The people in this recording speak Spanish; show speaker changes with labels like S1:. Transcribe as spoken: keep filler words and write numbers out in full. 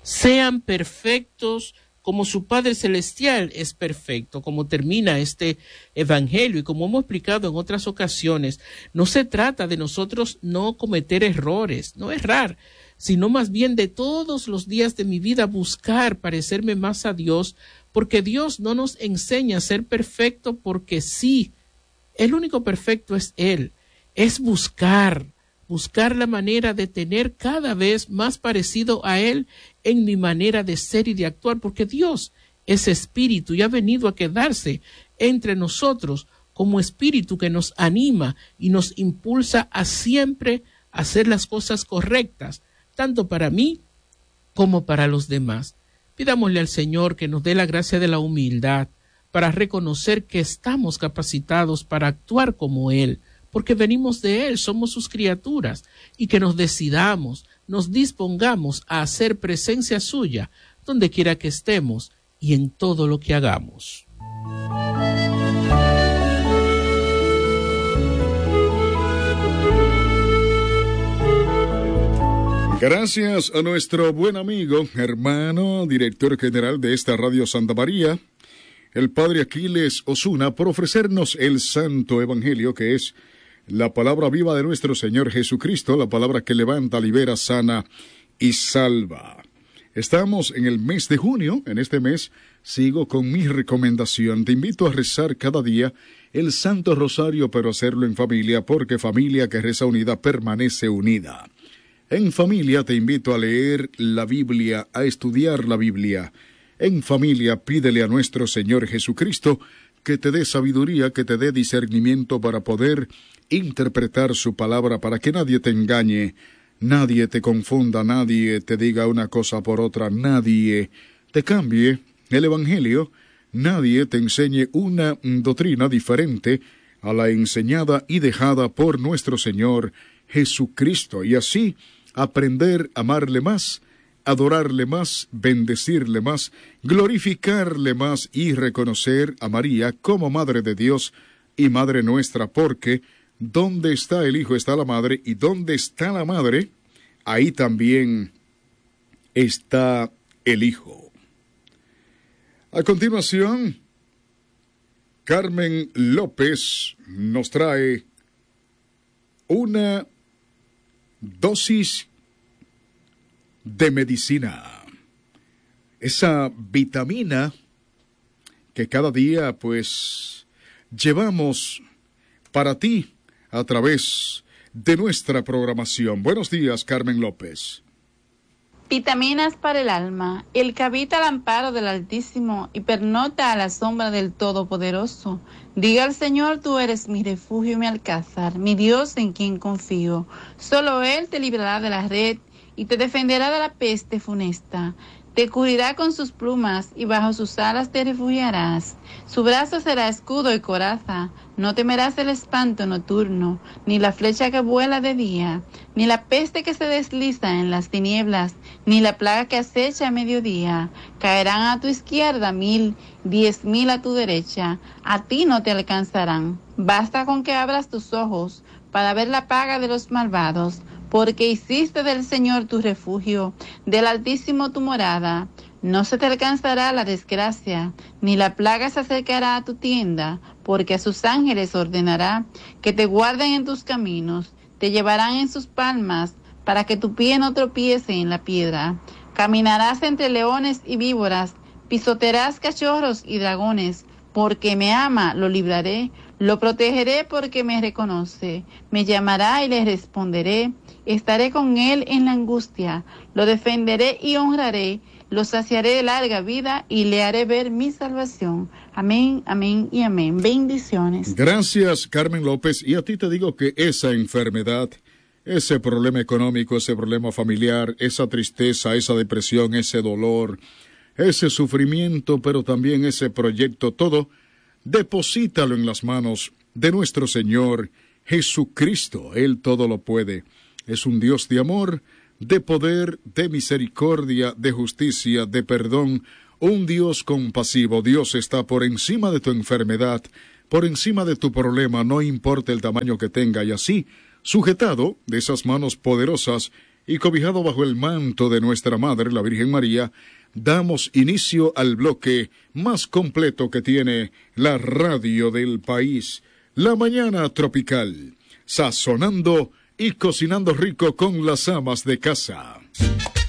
S1: sean perfectos como su Padre Celestial es perfecto, como termina este evangelio. Y como hemos explicado en otras ocasiones, no se trata de nosotros no cometer errores, no errar, sino más bien de todos los días de mi vida buscar parecerme más a Dios, porque Dios no nos enseña a ser perfecto porque sí, el único perfecto es Él, es buscar, buscar la manera de tener cada vez más parecido a Él en mi manera de ser y de actuar, porque Dios es espíritu y ha venido a quedarse entre nosotros como espíritu que nos anima y nos impulsa a siempre hacer las cosas correctas, tanto para mí como para los demás. Pidámosle al Señor que nos dé la gracia de la humildad para reconocer que estamos capacitados para actuar como Él, porque venimos de Él, somos sus criaturas, y que nos decidamos, nos dispongamos a hacer presencia suya donde quiera que estemos y en todo lo que hagamos.
S2: Gracias a nuestro buen amigo, hermano, director general de esta Radio Santa María, el Padre Aquiles Osuna, por ofrecernos el Santo Evangelio, que es la palabra viva de nuestro Señor Jesucristo, la palabra que levanta, libera, sana y salva. Estamos en el mes de junio. En este mes sigo con mi recomendación. Te invito a rezar cada día el Santo Rosario, pero hacerlo en familia, porque familia que reza unida permanece unida. En familia te invito a leer la Biblia, a estudiar la Biblia. En familia pídele a nuestro Señor Jesucristo que te dé sabiduría, que te dé discernimiento para poder interpretar su palabra, para que nadie te engañe, nadie te confunda, nadie te diga una cosa por otra, nadie te cambie el Evangelio, nadie te enseñe una doctrina diferente a la enseñada y dejada por nuestro Señor Jesucristo, y así aprender a amarle más, adorarle más, bendecirle más, glorificarle más y reconocer a María como Madre de Dios y Madre nuestra, porque donde está el Hijo está la Madre, y donde está la Madre, ahí también está el Hijo. A continuación, Carmen López nos trae una dosis de medicina, esa vitamina que cada día pues llevamos para ti a través de nuestra programación. Buenos días, Carmen López.
S3: Vitaminas para el alma. El que habita al amparo del Altísimo y pernocta a la sombra del Todopoderoso. Diga al Señor, tú eres mi refugio y mi alcázar, mi Dios en quien confío. Solo Él te librará de la red y te defenderá de la peste funesta. Te cubrirá con sus plumas y bajo sus alas te refugiarás. Su brazo será escudo y coraza. No temerás el espanto nocturno, ni la flecha que vuela de día, ni la peste que se desliza en las tinieblas, ni la plaga que acecha a mediodía. Caerán a tu izquierda mil, diez mil a tu derecha. A ti no te alcanzarán. Basta con que abras tus ojos para ver la paga de los malvados, porque hiciste del Señor tu refugio, del Altísimo tu morada. No se te alcanzará la desgracia, ni la plaga se acercará a tu tienda, porque a sus ángeles ordenará que te guarden en tus caminos, te llevarán en sus palmas, para que tu pie no tropiece en la piedra. Caminarás entre leones y víboras, pisotearás cachorros y dragones, porque me ama, lo libraré, lo protegeré porque me reconoce, me llamará y le responderé. Estaré con él en la angustia, lo defenderé y honraré, lo saciaré de larga vida y le haré ver mi salvación. Amén, amén y amén. Bendiciones.
S2: Gracias, Carmen López. Y a ti te digo que esa enfermedad, ese problema económico, ese problema familiar, esa tristeza, esa depresión, ese dolor, ese sufrimiento, pero también ese proyecto, todo, deposítalo en las manos de nuestro Señor Jesucristo. Él todo lo puede. Es un Dios de amor, de poder, de misericordia, de justicia, de perdón, un Dios compasivo. Dios está por encima de tu enfermedad, por encima de tu problema, no importa el tamaño que tenga, y así, sujetado de esas manos poderosas, y cobijado bajo el manto de nuestra Madre, la Virgen María, damos inicio al bloque más completo que tiene la radio del país, La Mañana Tropical, sazonando y cocinando rico con las amas de casa.